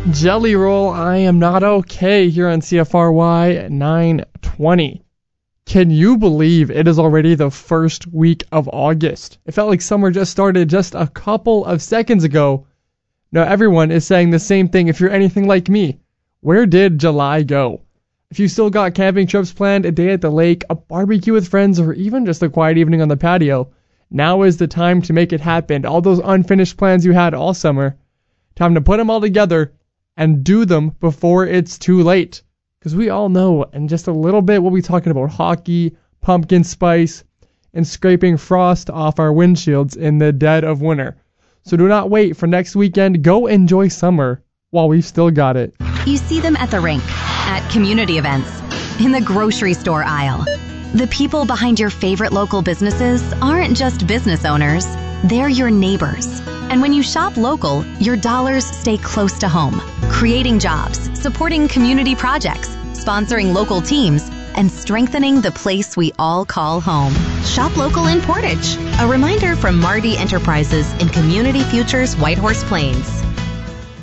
Jelly Roll, I Am Not Okay here on CFRY 920. Can you believe it is already the first week of August? It felt like summer just started just a couple of seconds ago. Now everyone is saying the same thing if you're anything like me. Where did July go? If you still got camping trips planned, a day at the lake, a barbecue with friends, or even just a quiet evening on the patio, now is the time to make it happen. All those unfinished plans you had all summer, time to put them all together and do them before it's too late. Because we all know in just a little bit we'll be talking about hockey, pumpkin spice, and scraping frost off our windshields in the dead of winter. So do not wait for next weekend. Go enjoy summer while we've still got it. You see them at the rink, at community events, in the grocery store aisle. The people behind your favorite local businesses aren't just business owners, they're your neighbors. And when you shop local, your dollars stay close to home, creating jobs, supporting community projects, sponsoring local teams, and strengthening the place we all call home. Shop local in Portage. A reminder from Marty Enterprises in Community Futures Whitehorse Plains.